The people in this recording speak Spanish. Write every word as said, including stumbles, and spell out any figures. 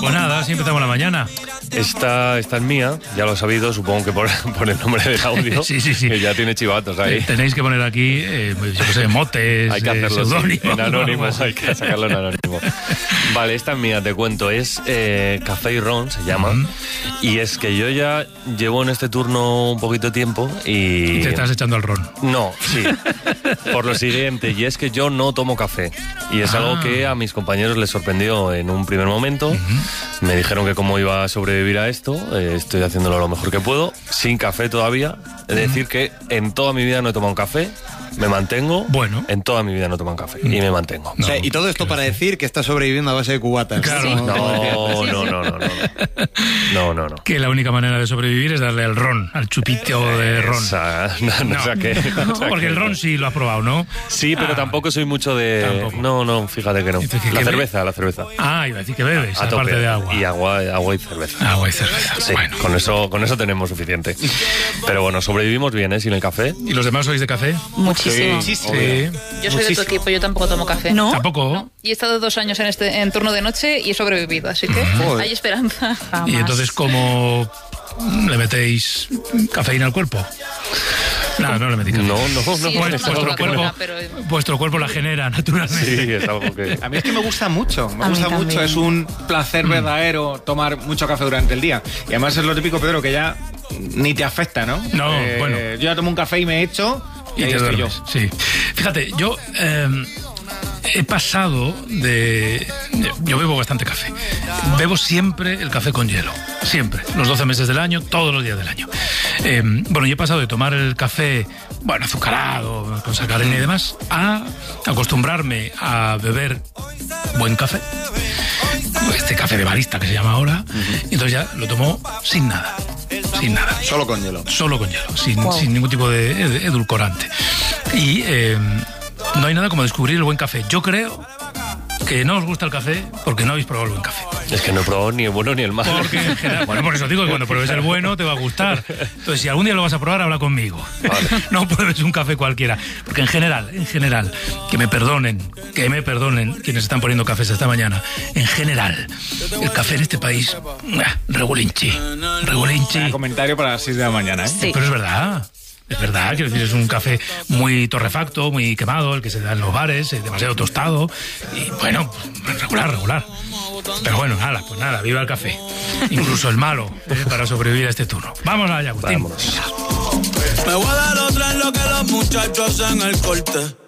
Pues nada, así empezamos la mañana. Esta, esta es mía, ya lo he sabido, supongo que por, por el nombre del audio. Sí, sí, sí. Que ya tiene chivatos ahí. Tenéis que poner aquí, eh, yo qué sé, motes, hay que hacerlo eh, seudónimos, sí, en anónimo, no, hay que sacarlo en anónimo. Vale, esta es mía, te cuento. Es eh, Café y Ron, se llama. Uh-huh. Y es que yo ya llevo en este turno un poquito de tiempo y... y te estás echando al ron. No, sí. Por lo siguiente, y es que yo no tomo café. Y es ah. algo que a mis compañeros les sorprendió en un primer momento. Uh-huh. Me dijeron que cómo iba a sobrevivir a esto. Eh, estoy haciéndolo lo mejor que puedo, sin café todavía. Es decir, que en toda mi vida no he tomado un café. Me mantengo. Bueno. En toda mi vida no tomo un café. Y me mantengo. No, o sea, y todo esto para decir que estás sobreviviendo a base de cubatas. Claro. Sí. No, no, no, no, no. No, no, no. Que la única manera de sobrevivir es darle al ron, al chupito de ron. Esa, no, no, no. O sea que, o sea porque que, el ron sí lo has probado, ¿no? Sí, pero ah, tampoco soy mucho de... Tampoco. No, no, fíjate que no. ¿Qué, la qué cerveza, be... la cerveza. Ah, iba a decir que bebes, a aparte tope. de agua. Y agua, agua y cerveza. Agua y cerveza. Sí, bueno. con eso, con eso tenemos suficiente. Pero bueno, sobrevivimos bien, ¿eh? Sin el café. ¿Y los demás sois de café? Muchísimo. Sí. sí. Yo soy de tu equipo, yo tampoco tomo café. ¿No? ¿Tampoco? No. Y he estado dos años en este en turno de noche y he sobrevivido, así que uh-huh. hay esperanza. Jamás. ¿Y entonces cómo le metéis cafeína al cuerpo? No, no le metí cafeína. No, no, no. Sí, bueno, vuestro, cuerpo, no, pero... vuestro cuerpo la genera naturalmente. Sí, es algo que... A mí es que me gusta mucho, me A gusta mucho. Es un placer mm. verdadero tomar mucho café durante el día. Y además es lo típico, Pedro, que ya ni te afecta, ¿no? No, eh, bueno. Yo ya tomo un café y me echo y, y ahí estoy yo. Sí. Fíjate, yo... Eh, he pasado de... Yo bebo bastante café. Bebo siempre el café con hielo. Siempre. Los doce meses del año, todos los días del año. Eh, bueno, yo he pasado de tomar el café, bueno, azucarado, con sacarina y demás, a acostumbrarme a beber buen café. Este café de barista que se llama ahora. Uh-huh. Y entonces ya lo tomo sin nada. Sin nada. Solo con hielo. Solo con hielo. Sin, wow. sin ningún tipo de ed- edulcorante. Y... Eh, no hay nada como descubrir el buen café. Yo creo que no os gusta el café porque no habéis probado el buen café. Es que no he probado ni el bueno ni el malo. Porque en general, bueno, por eso digo que cuando pruebes el bueno te va a gustar. Entonces, si algún día lo vas a probar, habla conmigo. Vale. No pruebes un café cualquiera. Porque en general, en general, que me perdonen, que me perdonen quienes están poniendo cafés esta mañana. En general, el café en este país, regulinchi, regulinchi. Un comentario para las seis de la mañana, ¿eh? Sí. Pero es verdad. Es verdad, quiero decir, es un café muy torrefacto, muy quemado, el que se da en los bares, eh, demasiado tostado. Y bueno, regular, regular. Pero bueno, nada, pues nada, viva el café. Incluso el malo, eh, para sobrevivir a este turno. Vamos allá, Agustín. Vámonos. Me voy a dar otra en lo que los muchachos hacen el corte.